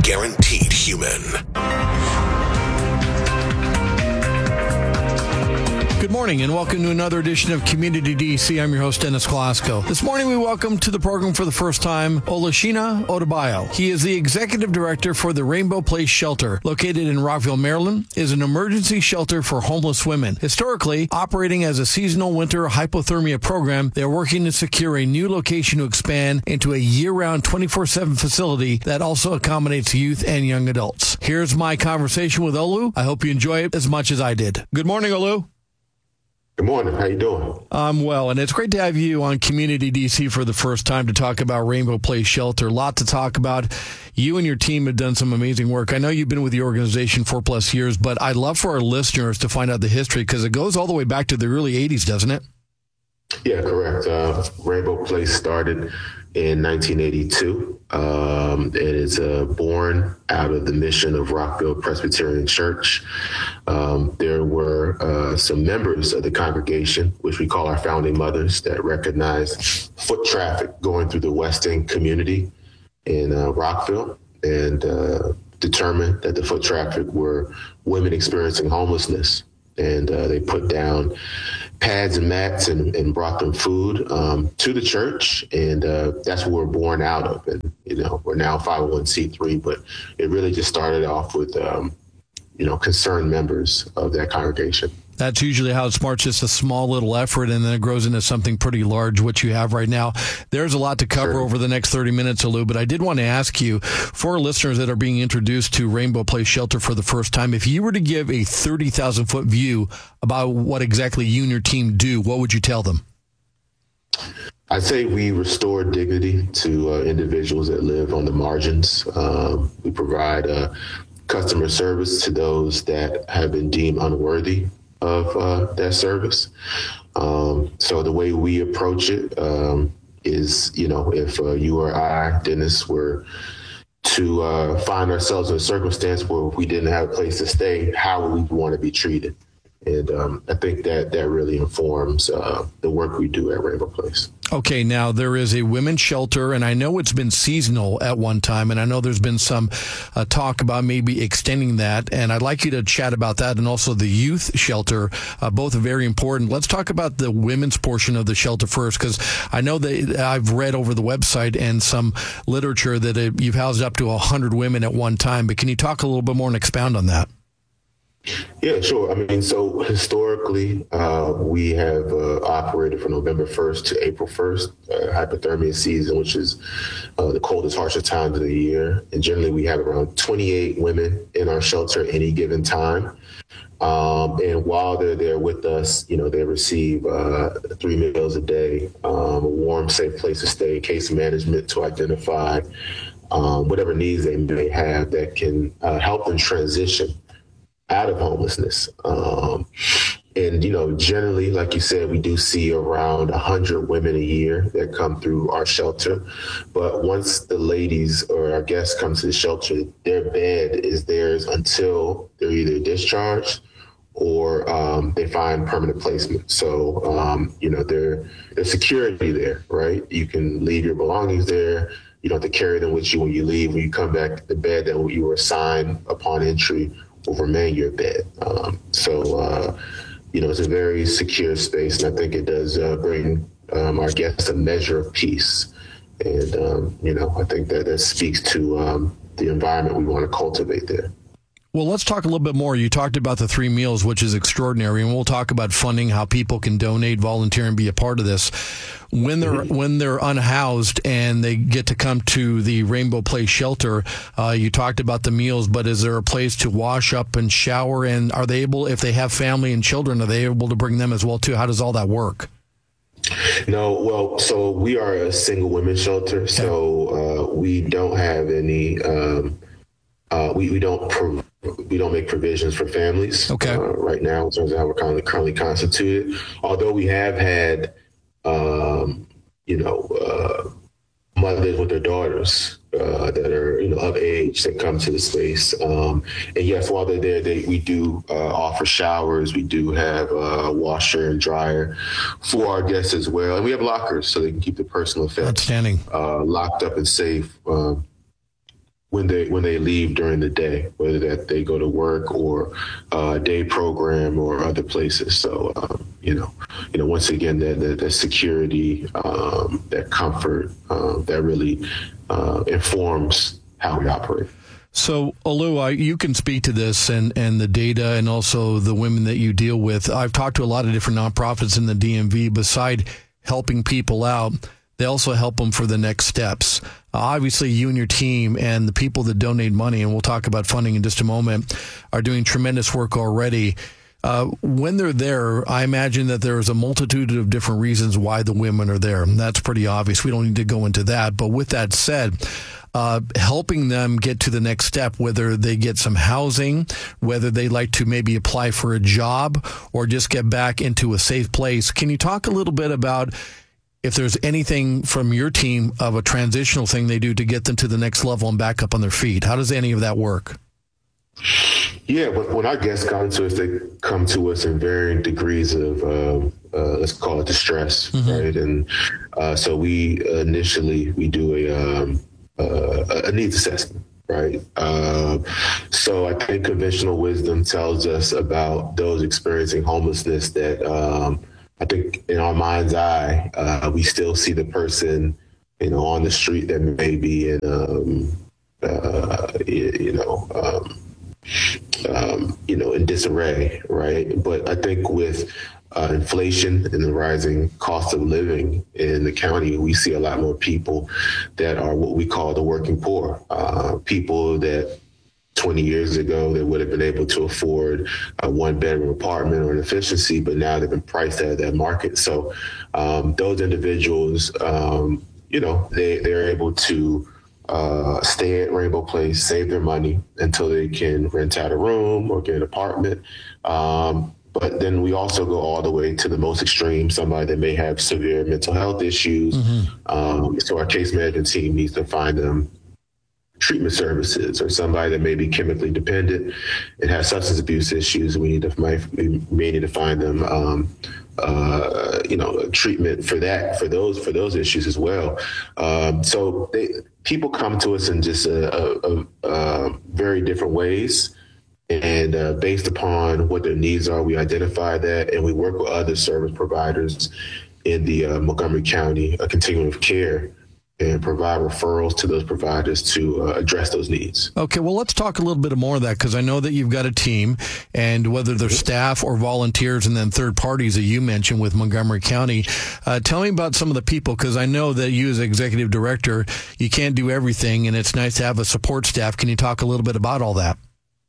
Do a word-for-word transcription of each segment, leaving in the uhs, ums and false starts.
Guaranteed Human. Good morning and welcome to another edition of Community D C. I'm your host, Dennis Glasgow. This morning we welcome to the program for the first time Olushina Odebayo. He is the executive director for the Rainbow Place Shelter, located in Rockville, Maryland, is an emergency shelter for homeless women. Historically, operating as a seasonal winter hypothermia program, they're working to secure a new location to expand into a year-round twenty-four seven facility that also accommodates youth and young adults. Here's my conversation with Olu. I hope you enjoy it as much as I did. Good morning, Olu. Good morning. How you doing? I'm well, and it's great to have you on Community D C for the first time to talk about Rainbow Place Shelter. A lot to talk about. You and your team have done some amazing work. I know you've been with the organization for plus years, but I'd love for our listeners to find out the history because it goes all the way back to the early eighties, doesn't it? Yeah, correct. Uh, Rainbow Place started in nineteen eighty-two. Um, it is uh, born out of the mission of Rockville Presbyterian Church. Um, there were uh, some members of the congregation, which we call our founding mothers, that recognized foot traffic going through the West End community in uh, Rockville and uh, determined that the foot traffic were women experiencing homelessness. And uh, they put down pads and mats and, and brought them food um, to the church. And uh, that's what we're born out of. And, you know, we're now five oh one c three, but it really just started off with, um, you know, concerned members of that congregation. That's usually how it starts, just a small little effort, and then it grows into something pretty large, what you have right now. There's a lot to cover Sure. over the next thirty minutes, Olu, but I did want to ask you, for listeners that are being introduced to Rainbow Place Shelter for the first time, if you were to give a thirty thousand foot view about what exactly you and your team do, what would you tell them? I'd say we restore dignity to uh, individuals that live on the margins. Um, we provide uh, customer service to those that have been deemed unworthy of uh, that service. Um, so the way we approach it um, is, you know, if uh, you or I, Dennis, were to uh, find ourselves in a circumstance where we didn't have a place to stay, how would we want to be treated? And um, I think that that really informs uh, the work we do at Rainbow Place. Okay, now there is a women's shelter, and I know it's been seasonal at one time, and I know there's been some uh, talk about maybe extending that, and I'd like you to chat about that and also the youth shelter. Uh, both are very important. Let's talk about the women's portion of the shelter first, because I know that I've read over the website and some literature that it, you've housed up to one hundred women at one time, but can you talk a little bit more and expound on that? Yeah, sure. I mean, so historically, uh, we have uh, operated from November first to April first, uh, hypothermia season, which is uh, the coldest, harshest times of the year. And generally, we have around twenty-eight women in our shelter at any given time. Um, and while they're there with us, you know, they receive uh, three meals a day, um, a warm, safe place to stay, case management to identify um, whatever needs they may have that can uh, help them transition out of homelessness. Um, and, you know, generally, like you said, we do see around one hundred women a year that come through our shelter. But once the ladies or our guests come to the shelter, their bed is theirs until they're either discharged or um, they find permanent placement. So, um, you know, there, there's security there, right? You can leave your belongings there. You don't have to carry them with you when you leave. When you come back, the bed that you were assigned upon entry will remain your bed. Um, so, uh, you know, it's a very secure space, and I think it does uh, bring um, our guests a measure of peace. And, um, you know, I think that that speaks to um, the environment we want to cultivate there. Well, let's talk a little bit more. You talked about the three meals, which is extraordinary, and we'll talk about funding, how people can donate, volunteer, and be a part of this. When they're mm-hmm. when they're unhoused and they get to come to the Rainbow Place Shelter, uh, you talked about the meals, but is there a place to wash up and shower? And are they able, if they have family and children, are they able to bring them as well too? How does all that work? No, well, so we are a single women's shelter, so uh, we don't have any. Um, uh, we we don't. Pro- We don't make provisions for families okay. uh, right now in terms of how we're currently, currently constituted. Although we have had, um, you know, uh, mothers with their daughters uh, that are, you know, of age that come to the space. Um, and yes, while they're there, they, we do uh, offer showers. We do have a washer and dryer for our guests as well. And we have lockers so they can keep their personal effects Outstanding. Uh, locked up and safe. Um, when they when they leave during the day, whether that they go to work or uh, a day program or other places. So um, you know, you know, once again, that that, that security, um, that comfort, uh, that really uh, informs how we operate. So, Olu, I, you can speak to this and, and the data and also the women that you deal with. I've talked to a lot of different nonprofits in the D M V. Beside helping people out, they also help them for the next steps. Uh, obviously, you and your team and the people that donate money, and we'll talk about funding in just a moment, are doing tremendous work already. Uh, when they're there, I imagine that there's a multitude of different reasons why the women are there. And that's pretty obvious. We don't need to go into that. But with that said, uh, helping them get to the next step, whether they get some housing, whether they like to maybe apply for a job or just get back into a safe place. Can you talk a little bit about if there's anything from your team of a transitional thing they do to get them to the next level and back up on their feet? How does any of that work? Yeah, when, when our guests come to us, they come to us in varying degrees of, uh, uh, let's call it distress, mm-hmm. right? And uh, so we initially, we do a, um, uh, a needs assessment, right? Uh, so I think conventional wisdom tells us about those experiencing homelessness that um, I think in our mind's eye, uh, we still see the person, you know, on the street that may be in, um, uh, you, you know, um, um, you know, in disarray, right? But I think with uh, inflation and the rising cost of living in the county, we see a lot more people that are what we call the working poor, uh, people that twenty years ago, they would have been able to afford a one bedroom apartment or an efficiency, but now they've been priced out of that market. So um, those individuals, um, you know, they, they're able to uh, stay at Rainbow Place, save their money until they can rent out a room or get an apartment. Um, but then we also go all the way to the most extreme, somebody that may have severe mental health issues. Mm-hmm. Um, so our case management team needs to find them treatment services, or somebody that may be chemically dependent and has substance abuse issues. We need to might, we may need to find them, um, uh, you know, treatment for that, for those for those issues as well. Um, so they, people come to us in just a, a, a, a very different ways, and uh, based upon what their needs are, we identify that, and we work with other service providers in the uh, Montgomery County uh, continuum of care, and provide referrals to those providers to uh, address those needs. Okay, well, let's talk a little bit more of that, because I know that you've got a team, and whether they're staff or volunteers and then third parties that you mentioned with Montgomery County. Uh, tell me about some of the people, because I know that you as executive director, you can't do everything, and it's nice to have a support staff. Can you talk a little bit about all that?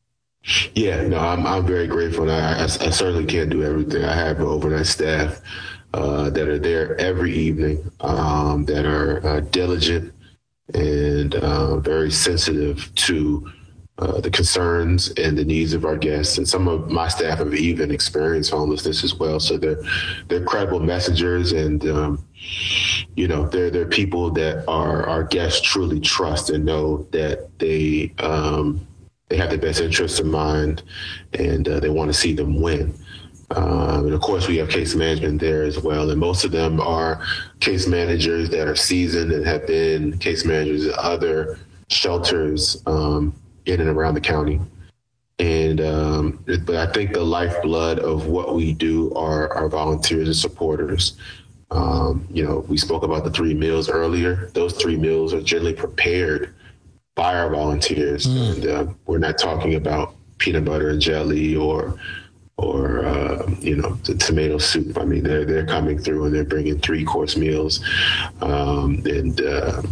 Yeah, no, I'm I'm very grateful, and I, I, I certainly can't do everything. I have an overnight staff Uh, that are there every evening, um, that are uh, diligent and uh, very sensitive to uh, the concerns and the needs of our guests. And some of my staff have even experienced homelessness as well. So they're they're credible messengers, and um, you know they're they're people that our our guests truly trust and know that they um, they have their best interests in mind, and uh, they want to see them win. Um, and of course, we have case management there as well. And most of them are case managers that are seasoned and have been case managers at other shelters um, in and around the county. And um, but I think the lifeblood of what we do are our volunteers and supporters. Um, you know, we spoke about the three meals earlier. Those three meals are generally prepared by our volunteers. Mm. And uh, we're not talking about peanut butter and jelly or or, uh, you know, the tomato soup. I mean, they're, they're coming through and they're bringing three course meals. Um, and, uh,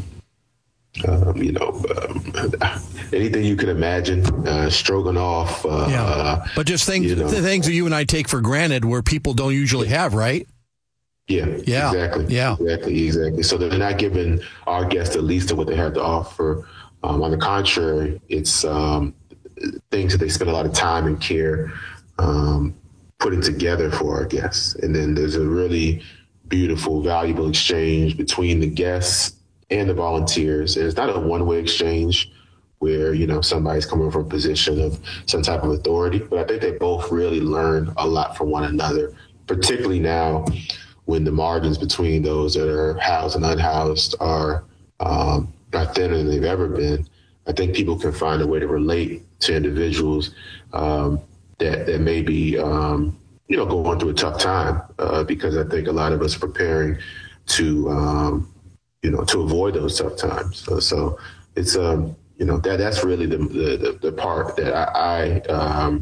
um, you know, um, anything you can imagine, uh, stroganoff. Uh, yeah. But just things, you know, the things that you and I take for granted where people don't usually have, right? Yeah, yeah, exactly. Yeah, exactly, exactly. So they're not giving our guests the least of what they have to offer. Um, on the contrary, it's um, things that they spend a lot of time and care Um, putting together for our guests. And then there's a really beautiful, valuable exchange between the guests and the volunteers. And it's not a one-way exchange where, you know, somebody's coming from a position of some type of authority, but I think they both really learn a lot from one another, particularly now when the margins between those that are housed and unhoused are, um, are thinner than they've ever been. I think people can find a way to relate to individuals um, that, that may be, um, you know, going through a tough time uh, because I think a lot of us are preparing to, um, you know, to avoid those tough times. So, so it's, um, you know, that that's really the the, the part that I, I um,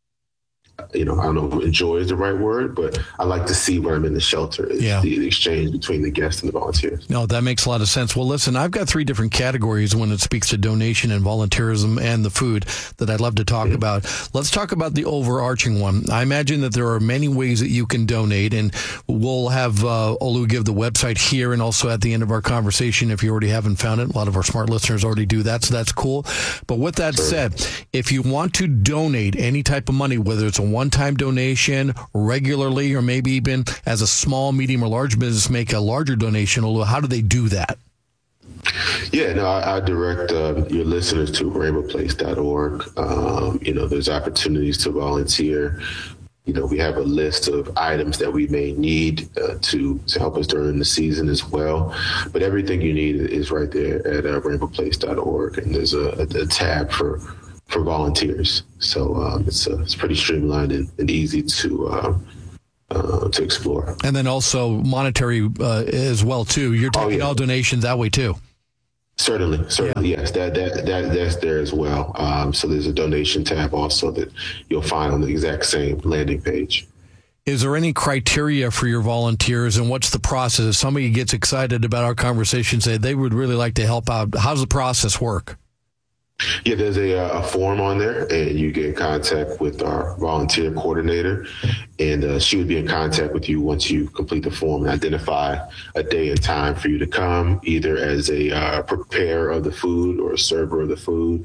you know, I don't know if enjoy is the right word, but I like to see when I'm in the shelter is yeah. the, the exchange between the guests and the volunteers. No, that makes a lot of sense. Well, listen, I've got three different categories when it speaks to donation and volunteerism and the food that I'd love to talk mm-hmm. about. Let's talk about the overarching one. I imagine that there are many ways that you can donate, and we'll have uh, Olu give the website here and also at the end of our conversation if you already haven't found it. A lot of our smart listeners already do that, so that's cool. But with that sure. said, if you want to donate any type of money, whether it's a one-time donation, regularly, or maybe even as a small, medium, or large business make a larger donation, how do they do that? Yeah, no, I, I direct uh, your listeners to rainbow place dot org. Um, you know, there's opportunities to volunteer. You know, we have a list of items that we may need uh, to, to help us during the season as well. But everything you need is right there at uh, rainbow place dot org. And there's a, a, a tab for for volunteers. So um, it's uh, it's pretty streamlined and, and easy to uh, uh, to explore. And then also monetary uh, as well, too. You're taking oh, yeah. all donations that way, too. Certainly, certainly, yeah. yes. That that that that's there as well. Um, so there's a donation tab also that you'll find on the exact same landing page. Is there any criteria for your volunteers, and what's the process? If somebody gets excited about our conversation, say they would really like to help out, how does the process work? Yeah, there's a, a form on there, and you get in contact with our volunteer coordinator, and uh, she would be in contact with you once you complete the form and identify a day and time for you to come, either as a uh, preparer of the food or a server of the food.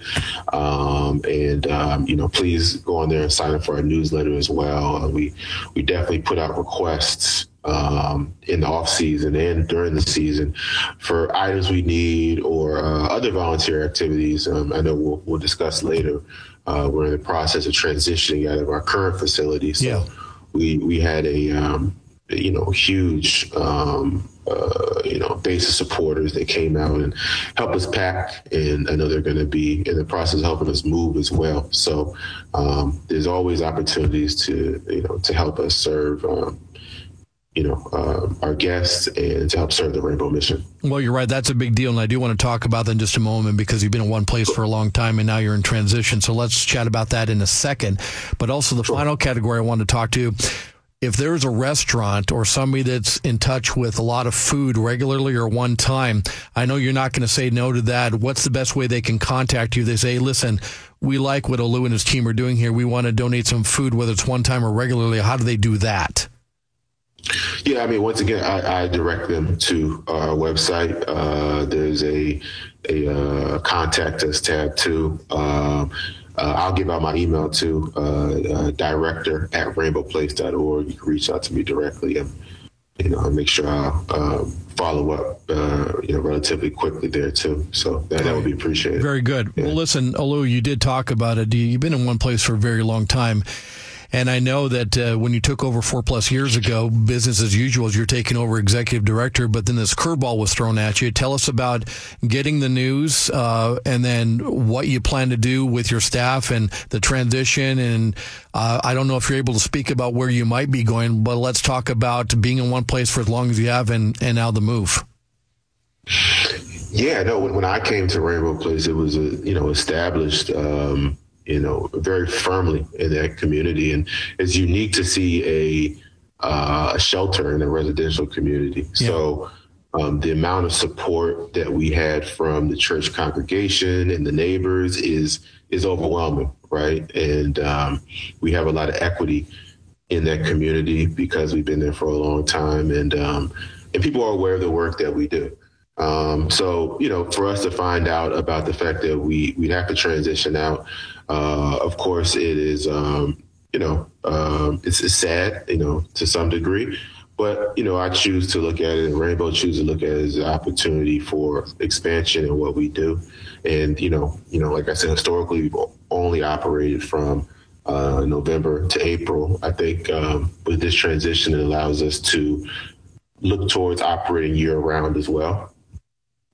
Um, and, um, you know, please go on there and sign up for our newsletter as well. Uh, we, we definitely put out requests Um, in the off season and during the season for items we need or uh, other volunteer activities. Um, I know we'll, we'll discuss later. Uh, we're in the process of transitioning out of our current facility. So yeah. we, we had a, um, you know, huge, um, uh, you know, base of supporters that came out and helped us pack. And I know they're going to be in the process of helping us move as well. So um, there's always opportunities to, you know, to help us serve, um, you know, uh, our guests and to help serve the Rainbow Mission. Well, you're right. That's a big deal. And I do want to talk about that in just a moment because you've been in one place for a long time and now you're in transition. So let's chat about that in a second. But also the sure. final category I want to talk to, if there's a restaurant or somebody that's in touch with a lot of food regularly or one time, I know you're not going to say no to that. What's the best way they can contact you? They say, listen, we like what Olu and his team are doing here. We want to donate some food, whether it's one time or regularly. How do they do that? Yeah, I mean, once again, I, I direct them to our website. Uh, there's a a uh, contact us tab too. Um, uh, I'll give out my email too, uh, uh, director at rainbow place dot org. You can reach out to me directly, and you know, I'll make sure I'll uh, follow up, uh, you know, relatively quickly there too. So that, that would be appreciated. Very good. Yeah. Well, listen, Olu, you did talk about it. You've been in one place for a very long time. And I know that uh, when you took over four plus years ago, business as usual, as you're taking over executive director, but then this curveball was thrown at you. Tell us about getting the news uh, and then what you plan to do with your staff and the transition. And uh, I don't know if you're able to speak about where you might be going, but let's talk about being in one place for as long as you have and, and now the move. Yeah, no, when, when I came to Rainbow Place, it was, a, you know, established um you know, very firmly in that community. And it's unique to see a, uh, a shelter in a residential community. Yeah. So um, the amount of support that we had from the church congregation and the neighbors is is overwhelming, right? And um, we have a lot of equity in that community because we've been there for a long time. And, um, and people are aware of the work that we do. Um, so, you know, for us to find out about the fact that we, we have to transition out, uh, of course, it is, um, you know, um, it's, it's sad, you know, to some degree, but, you know, I choose to look at it and Rainbow choose to look at it as an opportunity for expansion in what we do. And, you know, you know, like I said, historically, we've only operated from uh, November to April. I think um, with this transition, it allows us to look towards operating year round as well.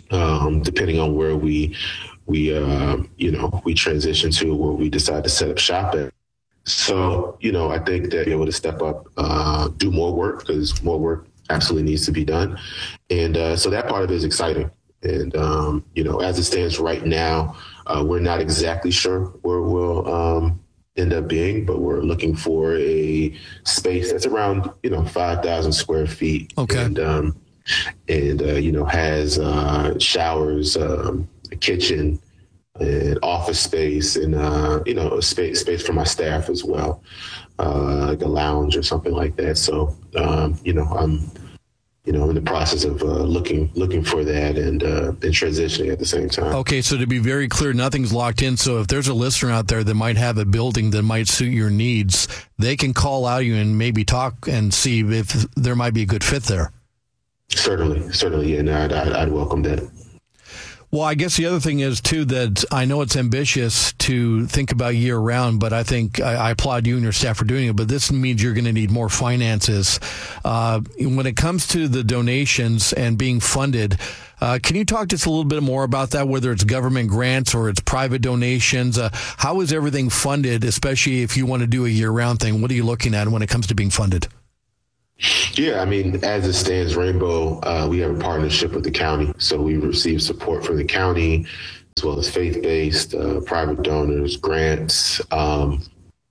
um, depending on where we we uh, you know we transition to, where we decide to set up shop at. So, you know, I think that be able to step up, uh, do more work, because more work absolutely needs to be done. And uh, so that part of it is exciting. And, um, you know, as it stands right now, uh, we're not exactly sure where we'll um, end up being, but we're looking for a space that's around, you know, five thousand square feet. Okay. And, um, and uh, you know, has uh, showers, um, a kitchen, and office space, and uh, you know, a space space for my staff as well, uh, like a lounge or something like that. So, um, you know, I'm, you know, in the process of uh, looking looking for that, and uh, and transitioning at the same time. Okay, so to be very clear, nothing's locked in. So if there's a listener out there that might have a building that might suit your needs, they can call out you and maybe talk and see if there might be a good fit there. Certainly, certainly, and I'd, I'd, I'd welcome that. Well, I guess the other thing is, too, that I know it's ambitious to think about year round, but I think I, I applaud you and your staff for doing it. But this means you're going to need more finances. Uh, when it comes to the donations and being funded, uh, can you talk just a little bit more about that, whether it's government grants or it's private donations? Uh, how is everything funded, especially if you want to do a year round thing? What are you looking at when it comes to being funded? Yeah, I mean, as it stands, Rainbow, uh, we have a partnership with the county. So we receive support from the county, as well as faith-based, uh, private donors, grants. Um,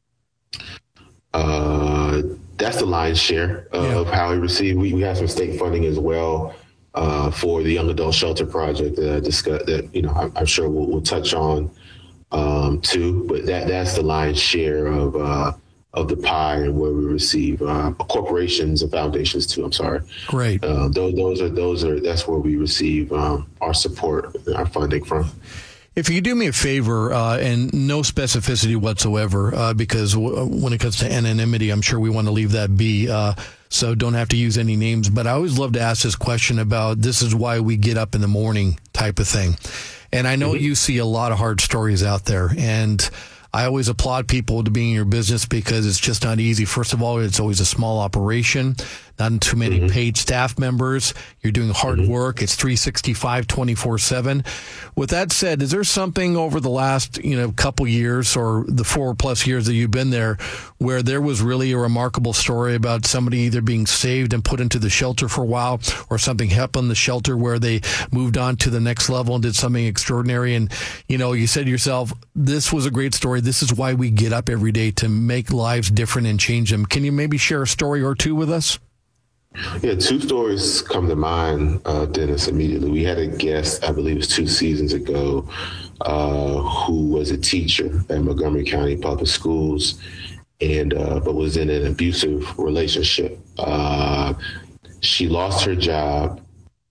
uh, that's the lion's share of yeah. how we receive. We, we have some state funding as well uh, for the Young Adult Shelter Project that I discussed, that, you know, I'm, I'm sure we'll, we'll touch on um, too. But that that's the lion's share of uh of the pie, and where we receive uh, corporations and foundations too. I'm sorry. Great. Uh, those, those are those are that's where we receive um, our support, our funding from. If you could do me a favor, uh, and no specificity whatsoever, uh, because w- when it comes to anonymity, I'm sure we want to leave that be. Uh, so don't have to use any names. But I always love to ask this question about this is why we get up in the morning type of thing. And I know mm-hmm. you see a lot of hard stories out there, and I always applaud people to be in your business because it's just not easy. First of all, it's always a small operation, not too many mm-hmm. paid staff members. You're doing hard mm-hmm. work. It's three sixty-five, twenty-four seven. With that said, is there something over the last, you know, couple years or the four plus years that you've been there where there was really a remarkable story about somebody either being saved and put into the shelter for a while, or something happened in the shelter where they moved on to the next level and did something extraordinary? And, you know, you said to yourself, this was a great story. This is why we get up every day, to make lives different and change them. Can you maybe share a story or two with us? Yeah, two stories come to mind, uh, Dennis, immediately. We had a guest, I believe it was two seasons ago, uh, who was a teacher at Montgomery County Public Schools, and uh, but was in an abusive relationship. Uh, she lost her job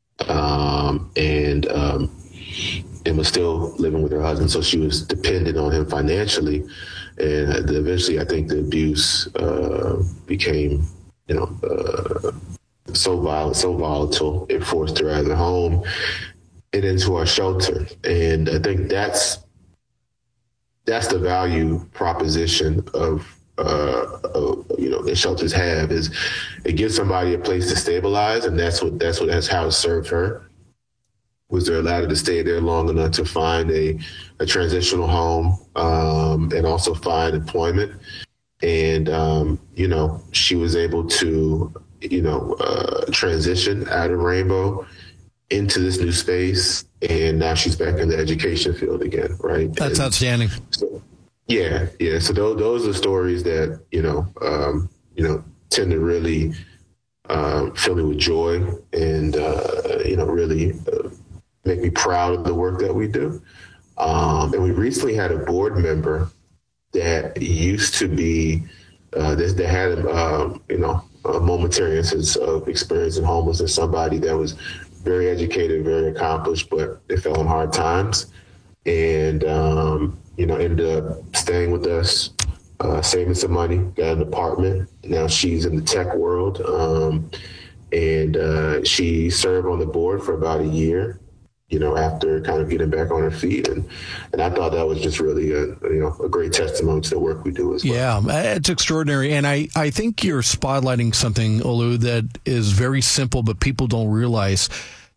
um, and um, and was still living with her husband, so she was dependent on him financially. And eventually, I think the abuse uh, became, you know, uh, so violent, so volatile, it forced her out of the home and into our shelter. And I think that's that's the value proposition of, uh, of you know, that shelters have, is it gives somebody a place to stabilize, and that's what that's what that's how it served her. Was there allowed her to stay there long enough to find a, a transitional home um, and also find employment. And, um, you know, she was able to, you know, uh, transition out of Rainbow into this new space. And now she's back in the education field again, right? That's and outstanding. So, yeah, yeah. So those, those are stories that, you know, um, you know, tend to really uh, fill me with joy and, uh, you know, really uh, make me proud of the work that we do. Um, and we recently had a board member that used to be, uh, that, that had, um, you know, a momentary instance of experiencing homelessness, somebody that was very educated, very accomplished, but they fell on hard times, and, um, you know, ended up staying with us, uh, saving some money, got an apartment. Now she's in the tech world, um, and uh, she served on the board for about a year, you know, after kind of getting back on her feet. And, and I thought that was just really a, you know, a great testimony to the work we do as well. Yeah, it's extraordinary. And I, I think you're spotlighting something, Olu, that is very simple, but people don't realize.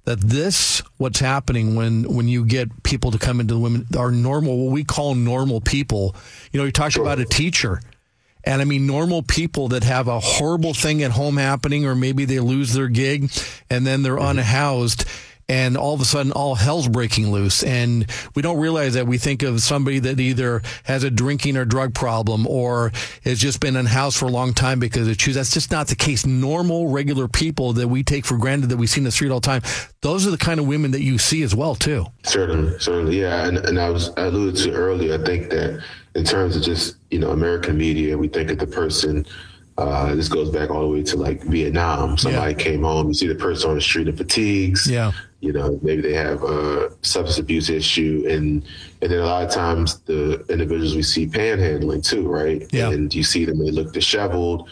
that this, what's happening when, when you get people to come into the women, are normal, what we call normal people. You know, you talk Sure. about a teacher. And I mean, normal people that have a horrible thing at home happening, or maybe they lose their gig and then they're mm-hmm. unhoused. And all of a sudden, all hell's breaking loose. And we don't realize that. We think of somebody that either has a drinking or drug problem or has just been unhoused for a long time because of choose. That's just not the case. Normal, regular people that we take for granted that we see in the street all the time, those are the kind of women that you see as well, too. Certainly, certainly. Yeah. And, and I was I alluded to earlier, I think that in terms of just, you know, American media, we think of the person. Uh, this goes back all the way to like Vietnam. Somebody yeah. came home, you see the person on the street in fatigues. Yeah. You know, maybe they have a substance abuse issue. And and then a lot of times the individuals we see panhandling too, right? Yeah. And you see them, they look disheveled.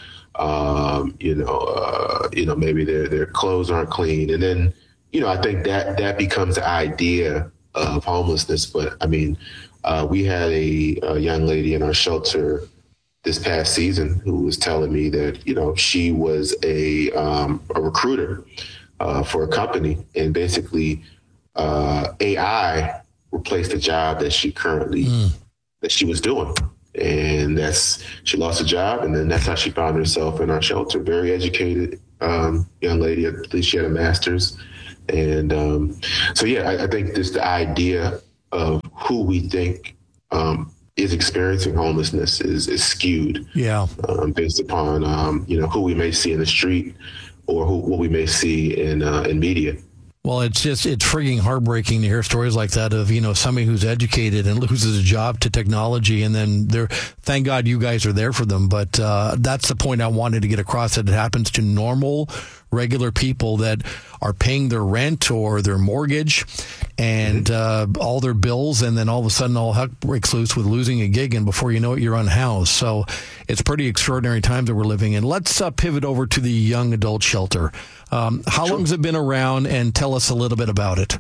Um, you know, uh, you know, maybe their their clothes aren't clean. And then, you know, I think that that becomes the idea of homelessness. But I mean, uh, we had a, a young lady in our shelter this past season who was telling me that, you know, she was a um, a recruiter uh, for a company, and basically uh, A I replaced the job that she currently mm. that she was doing, and that's she lost a job, and then that's how she found herself in our shelter. Very educated um, young lady, at least she had a master's, and um, so yeah, I, I think this the idea of who we think. Um, is experiencing homelessness is, is skewed yeah. um, based upon, um, you know, who we may see in the street or who, what we may see in uh, in media. Well, it's just, it's freaking heartbreaking to hear stories like that of, you know, somebody who's educated and loses a job to technology, and then they're, thank God you guys are there for them. But uh, that's the point I wanted to get across, that it happens to normal, regular people that are paying their rent or their mortgage and uh, all their bills, and then all of a sudden all heck breaks loose with losing a gig, and before you know it, you're unhoused. So it's pretty extraordinary times that we're living in. Let's uh, pivot over to the young adult shelter. Um, how sure. long has it been around, and tell us a little bit about it?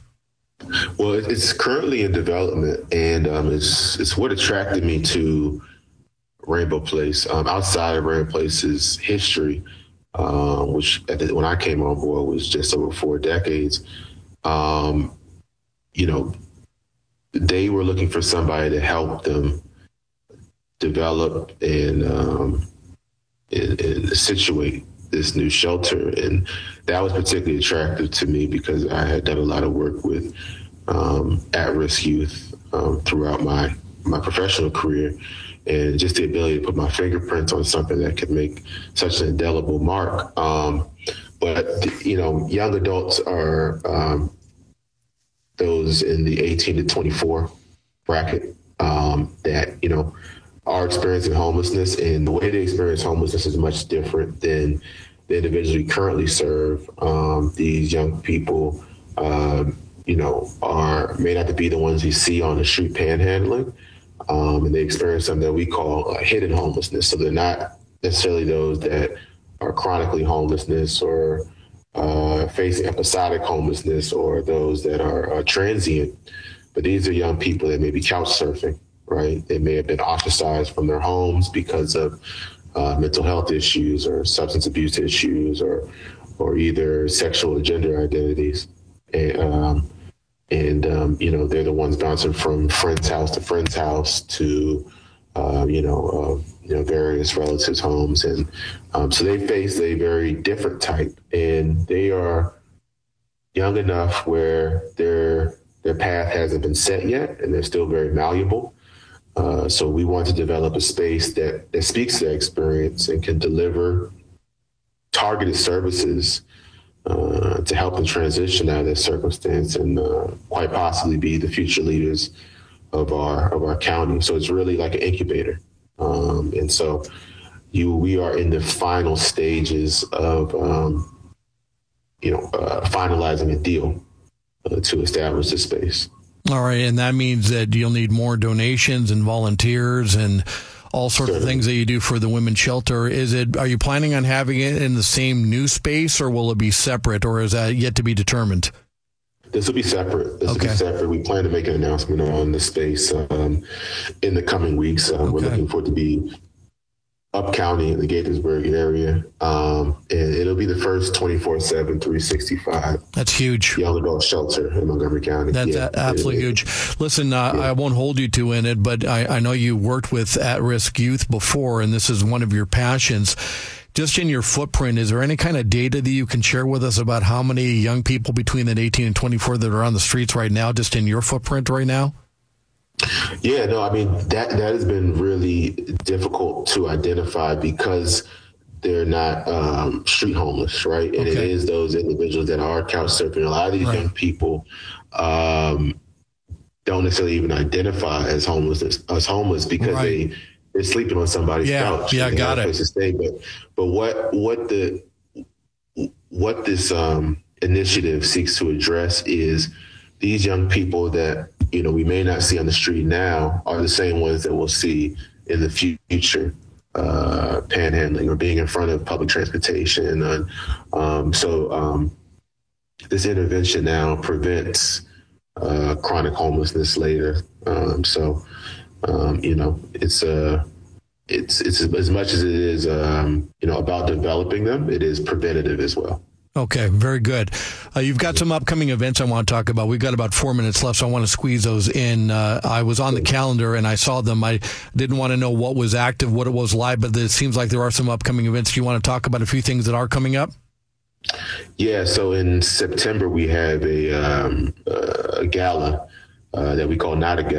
Well, it's currently in development, and um, it's it's what attracted me to Rainbow Place. Um, outside of Rainbow Place's history, um, which at the, when I came on board was just over four decades. Um, you know, they were looking for somebody to help them develop and, um, and, and situate this new shelter. And that was particularly attractive to me because I had done a lot of work with um, at-risk youth um, throughout my, my professional career. And just the ability to put my fingerprints on something that could make such an indelible mark. Um, but, you know, young adults are um, those in the eighteen to twenty-four bracket um, that, you know, are experiencing homelessness, and the way they experience homelessness is much different than the individuals we currently serve. Um, these young people, um, you know, are may not be the ones you see on the street panhandling, um, and they experience something that we call uh, hidden homelessness. So they're not necessarily those that are chronically homelessness or uh, facing episodic homelessness, or those that are uh, transient. But these are young people that may be couch surfing. Right. They may have been ostracized from their homes because of uh, mental health issues or substance abuse issues, or or either sexual or gender identities. And, um, and um, you know, they're the ones bouncing from friend's house to friend's house to, uh, you know, uh, you know, various relatives' homes. And um, so they face a very different type, and they are young enough where their their path hasn't been set yet, and they're still very malleable. Uh, so we want to develop a space that, that speaks to their experience and can deliver targeted services uh, to help them transition out of their circumstance and uh, quite possibly be the future leaders of our of our county. So it's really like an incubator. Um, and so you we are in the final stages of, um, you know, uh, finalizing a deal uh, to establish this space. All right, and that means that you'll need more donations and volunteers and all sorts of things that you do for the women's shelter. Is it? Are you planning on having it in the same new space, or will it be separate, or is that yet to be determined? This will be separate. This okay. will be separate. We plan to make an announcement on the space um, in the coming weeks. Um, okay. We're looking for it to be up county in the Gaithersburg area. Um, and it'll be the first twenty-four seven, three sixty-five That's huge. young adult shelter in Montgomery County. That's yeah, absolutely it, huge. Listen, uh, yeah. I won't hold you to in it, but I, I know you worked with at-risk youth before, and this is one of your passions. Just in your footprint, is there any kind of data that you can share with us about how many young people between that eighteen and twenty-four that are on the streets right now, just in your footprint right now? Yeah, no, I mean, that, that has been really difficult to identify because they're not um, street homeless, right? And okay. It is those individuals that are couch surfing. A lot of these right. young people um, don't necessarily even identify as homeless as homeless because right. they they're sleeping on somebody's yeah. couch. Yeah, got it. Place to stay. But but what what the what this um, initiative seeks to address is these young people that, you know, we may not see on the street now are the same ones that we'll see in the future, uh, panhandling or being in front of public transportation. And, um, so um, this intervention now prevents uh, chronic homelessness later. Um, so, um, you know, it's uh, it's it's as much as it is, um, you know, about developing them, it is preventative as well. Okay, very good. Uh, you've got some upcoming events I want to talk about. We've got about four minutes left, so I want to squeeze those in. Uh, I was on the calendar and I saw them. I didn't want to know what was active, what it was live, but it seems like there are some upcoming events. Do you want to talk about a few things that are coming up? Yeah, so in September we have a, um, a gala uh, that we call Not a Gala.